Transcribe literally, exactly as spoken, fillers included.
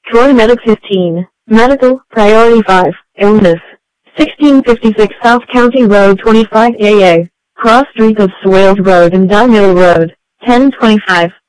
Troy Medic fifteen, Medical, Priority five, Illness. sixteen fifty-six South County Road twenty-five A A, cross street of Swales Road and Dye Mill Road, ten twenty-five.